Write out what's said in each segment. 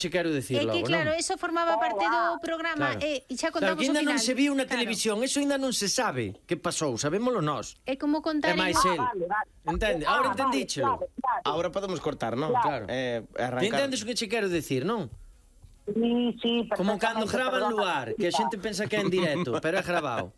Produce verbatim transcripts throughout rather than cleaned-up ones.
Se quero decir É logo, que claro, non? eso formaba parte do programa Claro. e xa Claro, contamos que ainda o final. non se viu na Claro. televisión, eso ainda non se sabe que pasou, sabémolo nós. É como contar É máis en... el. Vale, vale. Entende? Ah, Ahora vale, entendíchelo. claro, claro. Ahora podemos cortar, non? Claro. Eh, Ti arrancar. entendes o que che quero decir, non? Sí, sí, Como cando perfectamente, graban perdona. Luar, que a xente pensa que é en directo, pero é grabado.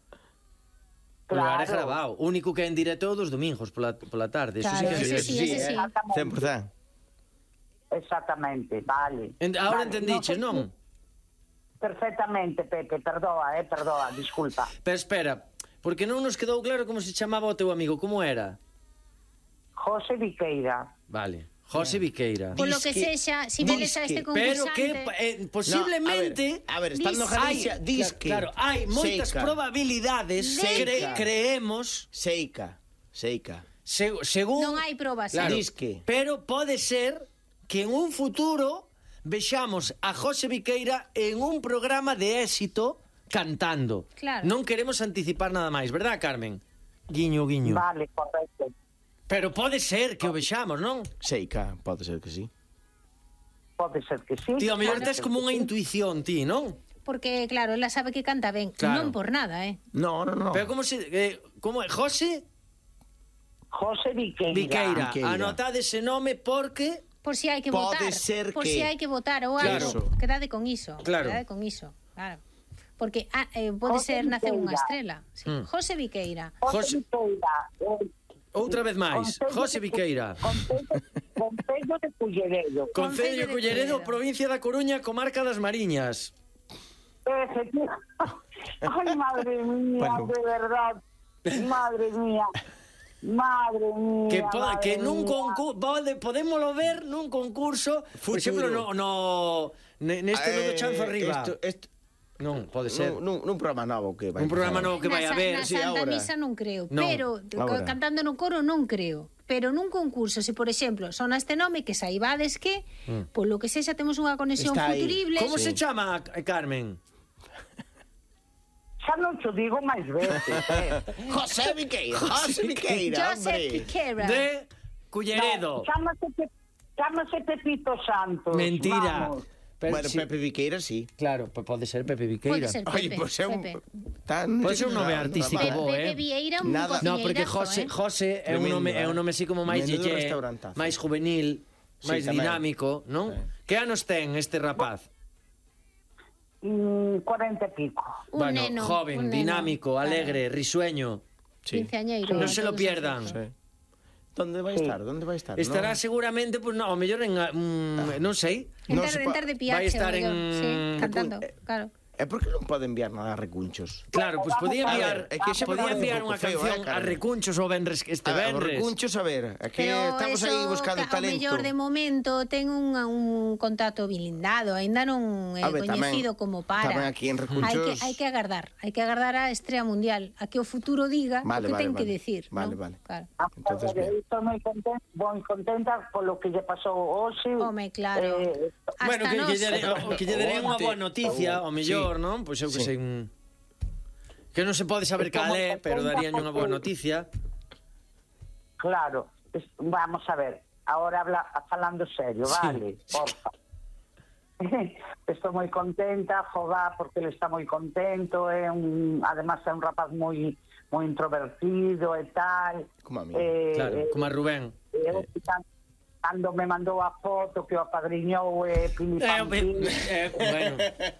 O Luar é Claro. grabado. O único que é en directo é o dos domingos pola, pola tarde. Eso Claro, sí que ese é sí, ese sí. Exactamente. cen por cento. Exactamente, vale. En, ahora Vale, entendiches, no sei non? si- Perfectamente, Pepe, perdoa, eh, perdoa, disculpa. Pero espera, porque non nos quedou claro como se chamaba o teu amigo, como era? José Viqueira. Vale, José Viqueira. Por lo que Disque- sexa, si vedes a este disque, Pero concursante... que eh, posiblemente... No, a ver, a ver, estando Dis- Galicia, hai- disque, Claro, hai moitas seica, probabilidades, Seica. cre, creemos, Seica, seica. se, según... Non hai probas, Claro, eh? Disque. pero pode ser que en un futuro vexamos a José Viqueira en un programa de éxito cantando. Claro. Non queremos anticipar nada máis, verdad, Carmen? Guiño, guiño. Vale, correcto. Pero pode ser que o vexamos, non? Seica, pode ser que sí. Pode ser que sí. Ti, ao mellor pode tes ser como que unha sí. intuición, ti, non? Porque, claro, ela sabe que canta ben. Claro. Non por nada, eh? No, no, no. Pero como se... Eh, como é? José José Viqueira. Viqueira. Viqueira. Anotade ese nome porque... Por si hai que Pode votar. ser por que- si hai que votar ou Claro. algo. Quedade con iso. Claro. Quedade con iso. Claro. Porque ah, eh, pode José ser nacer unha Viqueira. estrela. Sí. Mm. José Viqueira. José José- Viqueira. eh, Outra vez máis. Concello José de- Viqueira. Concello Concello de Culleredo. Concello Concello de Culleredo, Culleredo. provincia da Coruña, comarca das Mariñas. Efectivamente. Ay, madre mía, Bueno. de verdad. Madre mía. Madre mía. Que, po, madre que nun mía. concurso podémolo ver nun concurso, por Futuro. exemplo, no, no ne- neste Eh, novo chanzo arriba. Esto, esto, Non, pode ser. nun, nun, nun programa novo que vai Un programa empezar. novo que vai Na a sa- ver, na sí, Santa ahora. Misa non creo, Non, pero ahora. cantando no coro non creo. Pero nun concurso, se por exemplo sona este nome que saibades que, Mm. polo que sexa temos unha conexión Está aí. futurible. Como Sí. se chama, eh, Carmen? Xa non te digo máis veces, eh. José Viqueira, José Viqueira, José hombre. Piquera. De Culleredo. No, chámase, Pe- chámase Pepito Santos. Mentira. Vamos. Pero Bueno, si- Pepe Viqueira, sí. Claro, pues pode ser Pepe Viqueira. Pode ser Oye, Pepe. pues é un... Pepe. Tan... Pode ser un nome nada, artístico nada. bo, Pepe eh. Vieira un Nada. No, porque cociñeirazo, José, eh. José é un Tremendo, nome é un eh. nome así como máis Menudo yeye, restaurantazo. máis juvenil, Sí, máis tamén. dinámico, non? Sí. Que anos ten este rapaz? Mm, cuarenta e pico. Un bueno, neno, joven, un neno. dinámico, Claro. alegre, risueño. Sí. Quinceañeiro. No se lo todos pierdan. os efectos. Sí. ¿Dónde vai Sí. estar? ¿Dónde vai estar? Estará No. seguramente, pues no, ao mellor en mm, non sei. En No tar, se en pa- tar de vai piache, estar o mellor, en- sí, cantando, Eh, claro. É porque non pode enviar nada a recunchos. Claro, pues podía A enviar, ver, é que xa me podía parece enviar un unha pouco feo, canción eh, a Carmen. Recunchos o Benres este Ah, os Benres. recunchos, a ver, é que Pero estamos eso, aí buscando ca- talento. O mellor de momento ten un, un contacto blindado, aínda non é A ver, coñecido tamén- como para. tamén aquí en Recunchos- Hai que, hai que agardar, hai que agardar a estrela mundial, a que o futuro diga Vale, o que vale, ten que vale. decir. Vale, ¿no? vale. Claro. Entonces, A ver, bien. Estou moi contenta, moi contenta polo que lle pasou hoxe. Home, claro. Eh, Hasta Bueno, que, nós. que, lle, o que lle daré unha boa noticia, Sí. ao mellor, non? Pois eu que Sí. sei un... Que non se pode saber cal é, pero darían unha boa noticia. claro, es- vamos a ver. Ahora habla, falando serio, Sí. vale, porfa. Estou moi contenta, joga, porque ele está moi contento, é un, además é un rapaz moi moi introvertido e tal. Como a mí. Eh, Claro, eh, como a Rubén. eu, cando me mandou a foto que o apadriñou e Pili Eh, Pampín, eh, bueno,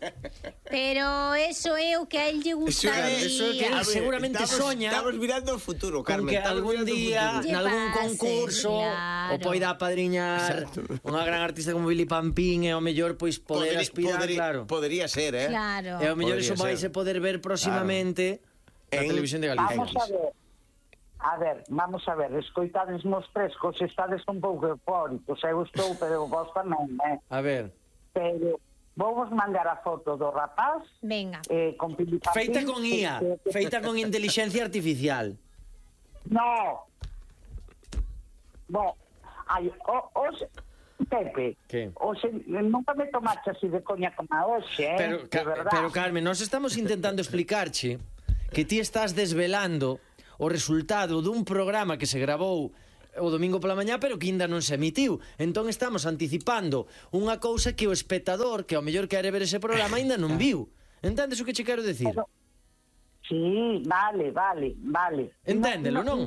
Pero eso é o que a él lle gustaría. eso é que él A ver, seguramente estamos, soña Estamos mirando o futuro, con Carmen. que estamos algún mirando o día, futuro. Lle nalgún pase, concurso, claro. o poida apadriñar Exacto. unha gran artista como Billy Pampín e ao mellor pois poder Poderi- aspirar, poderi- claro. Podría ser, eh? Claro. E ao mellor Podría iso vai ser. se poder ver próximamente na En- televisión de Galicia. vamos a ver. A ver, vamos a ver, escoitades mos tres, cos estades un pouco eufóricos, eu estou, pero vos tamén, eh? A ver, Pero vou vos mandar a foto do rapaz Venga. eh, con Pili Pampín. feita con I A, que- que- feita con inteligencia artificial. No. Bo, ai, o, os, Pepe, Que? os, nunca me tomaste así de coña como a hoxe, eh? Pero, de Ca- verdad. pero Carmen, nós estamos intentando explicarche que ti estás desvelando o resultado dun programa que se gravou o domingo pola mañá, pero que ainda non se emitiu. Entón estamos anticipando unha cousa que o espectador, que ao mellor quere ver ese programa, ainda non viu. Entendes o que che quero decir? Pero, sí, vale, vale, vale. Enténdelo, non?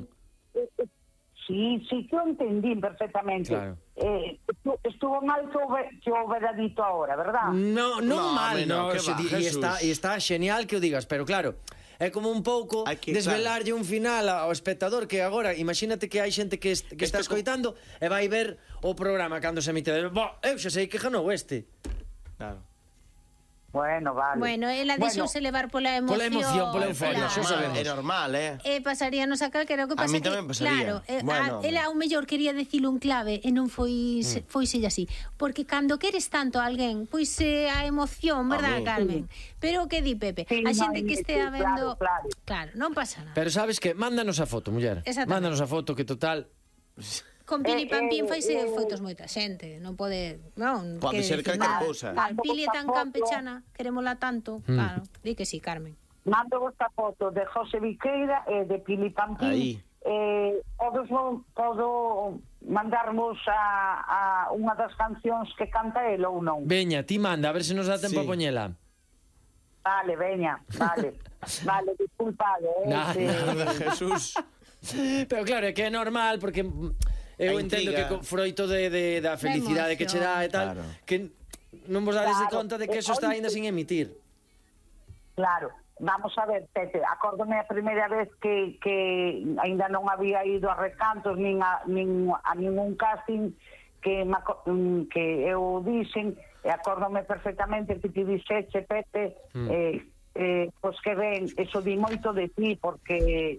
Sí, sí, que o entendín perfectamente. Claro. Eh, estu- estuvo mal que o, ve- que o hubiera dito ahora, ¿verdad? No, non No, mal, home, no, no, que se va, di- e Jesús. está, e está genial que o digas, pero claro, é como un pouco Hai que- desvelarlle un final ao espectador que agora, imagínate que hai xente que, est- que está Esto co- escoitando e vai ver o programa cando se emite. Bo, eu xa sei que ganou este. Claro. Bueno, vale. Bueno, ela deixouse levar pola emoción. Pola emoción, pola euforia, claro. xa sabemos. É normal, eh? E pasaríanos a calquera, o que A pasa mí que, tamén pasaría. claro, eh, Bueno, a, ela ao mellor quería dicilo un clave e non foi mm. foise así, porque cando queres tanto a alguén, pois eh, a emoción, verdad, Home. Carmen? Pero o que di Pepe, Sí, a no, xente que sí, estea claro, vendo, claro. claro, non pasa nada. Pero sabes que, mándanos a foto, muller. Exactamente. Mándanos a foto que total... Con Pili Eh, Pampín eh, faise eh, fotos moita xente, non pode, non, Pode quere ser dicir calquera nada. cousa. Claro, Pili é tan Foto. campechana, querémola tanto, Mm. claro, di que sí, Carmen. Mando esta foto de José Viqueira e de Pili Pampín. Aí. Eh, podo, podo mandarmos a, a unha das cancións que canta el ou non? Veña, ti manda, a ver se nos dá tempo Sí. a poñela. Vale, veña, vale. Vale, disculpade, eh. Nada, que- Nada, Jesús. Pero claro, é que é normal porque eu A entendo intriga. que co- froito de, de, da felicidade que che dá e tal, Claro. que non vos dades de Claro. conta de que eso está aínda sin emitir. Claro, vamos a ver, Tete, acórdome a primeira vez que, que ainda non había ido a recantos nin a, nin a ningún casting que, me, aco- mm, que eu dixen, e acórdome perfectamente que ti dixeche, Pete, Mm. eh, eh, pois que ben, eso di moito de ti, porque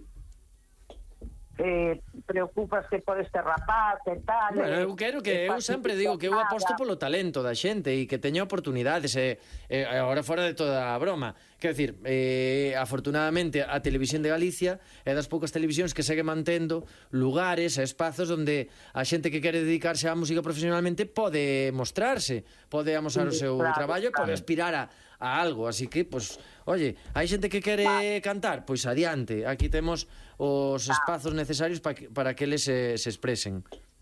eh, preocupaste por este rapaz e tal. Bueno, e- eu quero que e eu sempre digo que eu participas aposto nada. polo talento da xente e que teña oportunidades e, e agora fora de toda a broma. Quero dicir, eh, afortunadamente a Televisión de Galicia é das poucas televisións que segue mantendo lugares e espazos onde a xente que quere dedicarse á música profesionalmente pode mostrarse, pode amosar o Sí, seu claro, traballo e pode claro. aspirar a, a algo, así que, pues, oye, hai xente que quere cantar, pois adiante, aquí temos os espazos necesarios pa que, para que eles se, se expresen.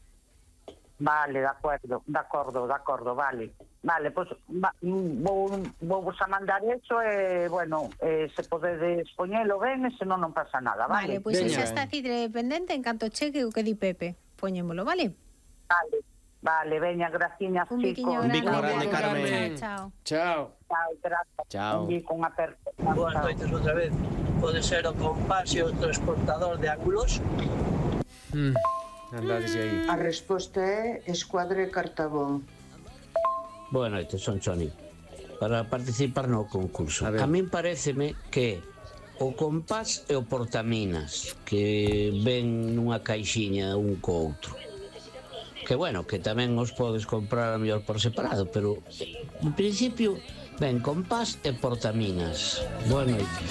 Vale, de acuerdo, de acordo, de acordo, vale. Vale, pois va, vou, vou vos a mandar eso e, bueno, eh, se podedes poñelo ben e senón non pasa nada, Vale, vale? pois Veña. xa está Cidre pendente en canto cheque o que di Pepe. Poñémolo, vale? Vale, vale, veña, graciña, Un biquiño Un grande. bico grande, Carmen. Carmen. Chao, Chao. Chao, gracias. Chao. Un bico, unha aperta. Boas noites outra vez. Pode ser o compás e o transportador de ángulos. Mm. Andades aí. A resposta é Escuadra e Cartabón. Boa noite, son Choni. Para participar no concurso. A A, ver. a min pareceme que o compás e o portaminas que ven nunha caixiña un co outro. Que bueno, que tamén os podes comprar a mellor por separado, pero en principio ven compás e portaminas. Boa noites.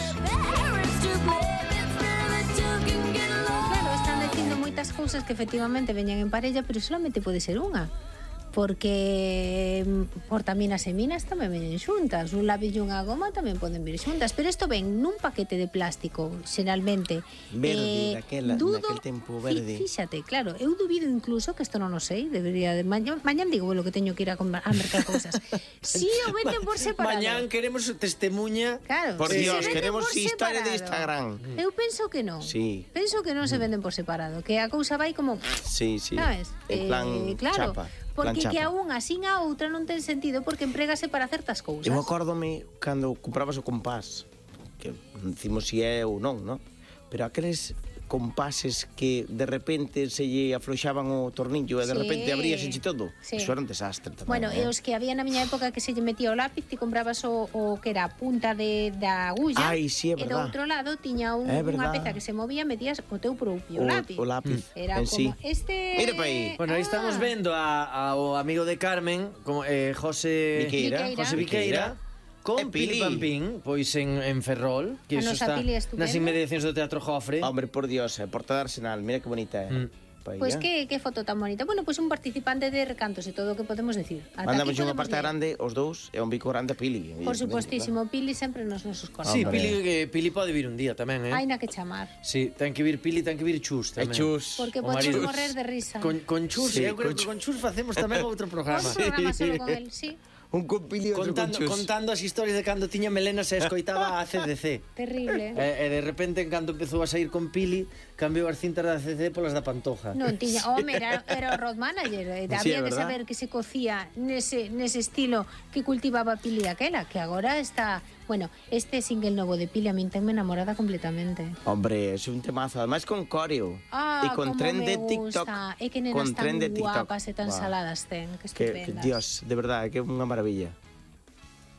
Claro, están dicindo moitas cousas que efectivamente veñan en parella, pero solamente pode ser unha. Porque mm, portaminas e minas tamén veñen xuntas, un labillo e unha goma tamén poden vir xuntas, pero isto ven nun paquete de plástico, xeralmente. Verde, daquela- dudo, naquel tempo fi- verde. Fíxate, claro, eu dubido incluso, que isto non o sei, debería de mañan, mañan digo lo que teño que ir a, comprar, a mercar cousas. Si o venden por separado. Mañán queremos testemunha. Claro, Por se Dios, venden queremos por historia de separado. Instagram. Eu penso que non. Sí. Penso que non se venden por separado, que a cousa vai como, Sí, sí. sabes? En plan Eh, claro, chapa. porque plan que a chapa. unha sin a outra non ten sentido porque emprégase para certas cousas. Eu acórdome cando comprabas o compás, que non dicimos si é ou non, no? Pero aqueles compases que de repente se lle afloxaban o tornillo e de Sí. repente abríase todo. Sí. Eso era un desastre tamén. Bueno, eh? e os que había na miña época que se lle metía o lápiz, ti comprabas o, o que era a punta de, da agulla, Ai, sí, é e do verdad. outro lado tiña un, É unha verdad. peza que se movía, metías o teu propio O- lápiz. o lápiz Era en como sí. este... Mira pa aí. Bueno, aí estamos Ah. vendo a, ao amigo de Carmen, como, eh, José Viqueira. Viqueira. José Viqueira, con E Pili. Pili Pampín, pois en, en Ferrol, que A iso nosa está Pili é estupenda. nas inmediacións do Teatro Jofre. Hombre, por Dios, eh, porta de Arsenal, mira que bonita é. Mm. pa Pois ella. que, que foto tan bonita. Bueno, pois un participante de recantos e todo o que podemos decir. Ata Mandamos aquí unha podemos parte ler. grande, os dous, e un bico grande a Pili. Por evidentemente, supostísimo, Pili sempre nos nosos corazones. Sí, Hombre. Pili, eh, Pili pode vir un día tamén, eh? Hai na que chamar. Sí, ten que vir Pili, ten que vir Chus claro. E tamén. chus. Porque O marido. podemos morrer de risa. Con, con Chus, Sí, eu creo con que Chus. con Chus facemos tamén outro programa. Un programa solo con él, sí. Un con Pili e outro con Contando, chus. contando as historias de cando tiña melena se escoitaba a C D C. Terrible. E, e de repente, en cando empezou a sair con Pili, cambiou as cintas da C D C polas da Pantoja. Non tiña, home, era, era o road manager, eh, Sí, había é que verdad. saber que se cocía nese, nese estilo que cultivaba Pili aquela, que agora está... Bueno, este single novo de Pili a min tenme enamorada completamente. Hombre, es un temazo, además con coreo. Ah, y con como tren me de TikTok. gusta. É que nenas con tren tan de TikTok. guapas e tan Buah. saladas ten, que Que, que estupendas. Dios, de verdad, que é unha maravilla.